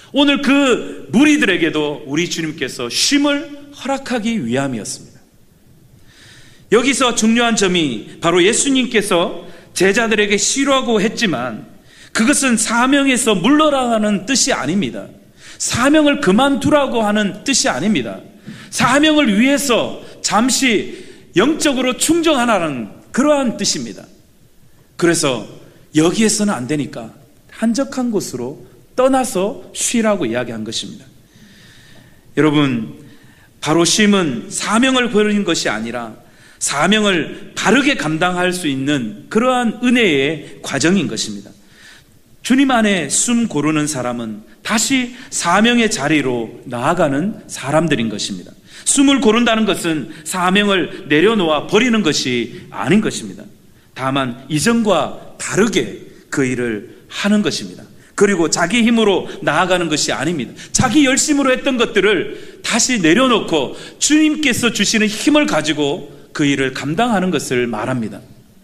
오늘 그 무리들에게도 우리 주님께서 쉼을 허락하기 위함이었습니다. 여기서 중요한 점이 바로 예수님께서 제자들에게 쉬라고 했지만 그것은 사명에서 물러나라는 뜻이 아닙니다. 사명을 그만두라고 하는 뜻이 아닙니다. 사명을 위해서 잠시 영적으로 충정하라는 그러한 뜻입니다. 그래서 여기에서는 안 되니까 한적한 곳으로 떠나서 쉬라고 이야기한 것입니다. 여러분, 바로 쉼은 사명을 버리는 것이 아니라 사명을 바르게 감당할 수 있는 그러한 은혜의 과정인 것입니다. 주님 안에 숨 고르는 사람은 다시 사명의 자리로 나아가는 사람들인 것입니다. 숨을 고른다는 것은 사명을 내려놓아 버리는 것이 아닌 것입니다. 다만 이전과 다르게 그 일을 하는 것입니다. 그리고 자기 힘으로 나아가는 것이 아닙니다. 자기 열심으로 했던 것들을 다시 내려놓고 주님께서 주시는 힘을 가지고 그 일을 감당하는 것을 말합니다.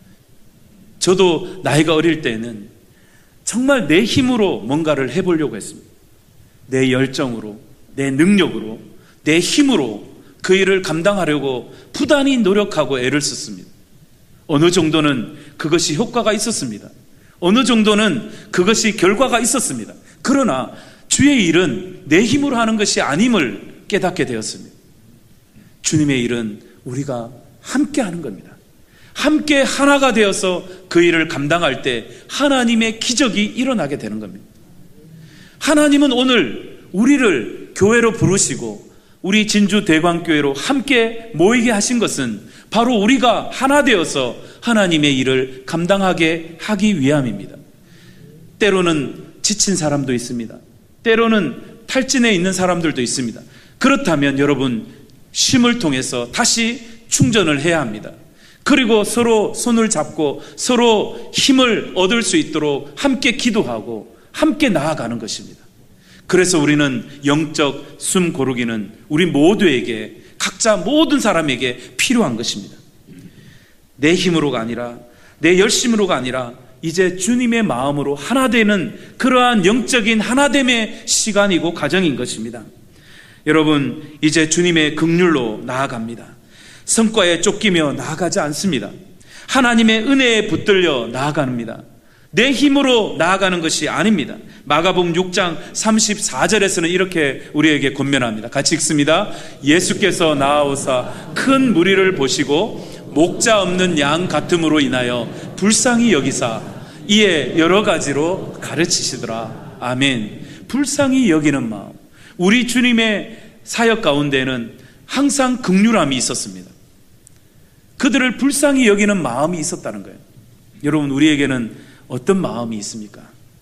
저도 나이가 어릴 때는 정말 내 힘으로 뭔가를 해보려고 했습니다. 내 열정으로, 내 능력으로, 내 힘으로 그 일을 감당하려고 부단히 노력하고 애를 썼습니다. 어느 정도는 그것이 효과가 있었습니다. 어느 정도는 그것이 결과가 있었습니다. 그러나 주의 일은 내 힘으로 하는 것이 아님을 깨닫게 되었습니다. 주님의 일은 우리가 함께 하는 겁니다. 함께 하나가 되어서 그 일을 감당할 때 하나님의 기적이 일어나게 되는 겁니다. 하나님은 오늘 우리를 교회로 부르시고 우리 진주 대광교회로 함께 모이게 하신 것은 바로 우리가 하나 되어서 하나님의 일을 감당하게 하기 위함입니다. 때로는 지친 사람도 있습니다. 때로는 탈진해 있는 사람들도 있습니다. 그렇다면 여러분, 쉼을 통해서 다시 충전을 해야 합니다. 그리고 서로 손을 잡고 서로 힘을 얻을 수 있도록 함께 기도하고 함께 나아가는 것입니다. 그래서 우리는 영적 숨 고르기는 우리 모두에게, 각자 모든 사람에게 필요한 것입니다. 내 힘으로가 아니라, 내 열심으로가 아니라 이제 주님의 마음으로 하나 되는 그러한 영적인 하나됨의 시간이고 과정인 것입니다. 여러분, 이제 주님의 긍휼로 나아갑니다. 성과에 쫓기며 나아가지 않습니다. 하나님의 은혜에 붙들려 나아갑니다. 내 힘으로 나아가는 것이 아닙니다. 마가복음 6장 34절에서는 이렇게 우리에게 권면합니다. 같이 읽습니다. 예수께서 나아오사 큰 무리를 보시고 목자 없는 양 같음으로 인하여 불쌍히 여기사 이에 여러 가지로 가르치시더라. 아멘. 불쌍히 여기는 마음. 우리 주님의 사역 가운데는 항상 긍휼함이 있었습니다. 그들을 불쌍히 여기는 마음이 있었다는 거예요. 여러분, 우리에게는 어떤 마음이 있습니까?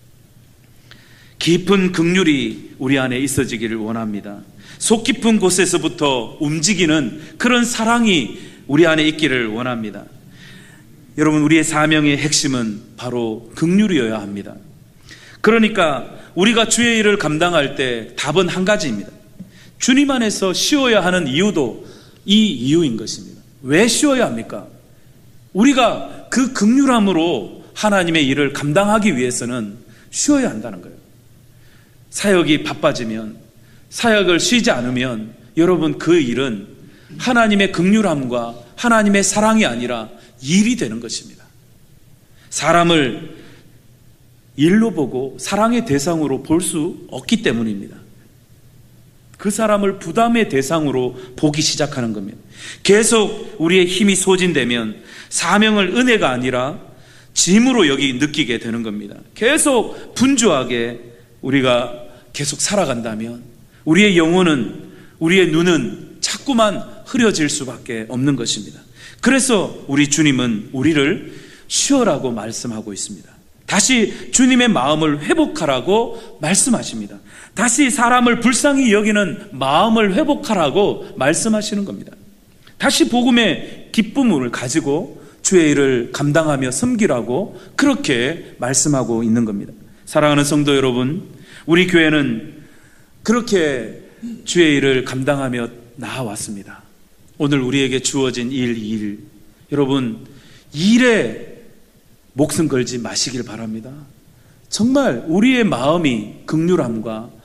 깊은 긍휼이 우리 안에 있어지기를 원합니다. 속 깊은 곳에서부터 움직이는 그런 사랑이 우리 안에 있기를 원합니다. 여러분, 우리의 사명의 핵심은 바로 긍휼이어야 합니다. 그러니까 우리가 주의 일을 감당할 때 답은 한 가지입니다. 주님 안에서 쉬어야 하는 이유도 이 이유인 것입니다. 왜 쉬어야 합니까? 우리가 그 긍휼함으로 하나님의 일을 감당하기 위해서는 쉬어야 한다는 거예요. 사역이 바빠지면, 사역을 쉬지 않으면 여러분, 그 일은 하나님의 긍휼함과 하나님의 사랑이 아니라 일이 되는 것입니다. 사람을 일로 보고 사랑의 대상으로 볼 수 없기 때문입니다. 그 사람을 부담의 대상으로 보기 시작하는 겁니다. 계속 우리의 힘이 소진되면 사명을 은혜가 아니라 짐으로 느끼게 되는 겁니다. 계속 분주하게 우리가 계속 살아간다면 우리의 영혼은, 우리의 눈은 자꾸만 흐려질 수밖에 없는 것입니다. 그래서 우리 주님은 우리를 쉬어라고 말씀하고 있습니다. 다시 주님의 마음을 회복하라고 말씀하십니다. 다시 사람을 불쌍히 여기는 마음을 회복하라고 말씀하시는 겁니다. 다시 복음의 기쁨을 가지고 주의 일을 감당하며 섬기라고 그렇게 말씀하고 있는 겁니다. 사랑하는 성도 여러분, 우리 교회는 그렇게 주의 일을 감당하며 나아왔습니다. 오늘 우리에게 주어진 일, 여러분, 일에 목숨 걸지 마시길 바랍니다. 정말 우리의 마음이 긍휼함과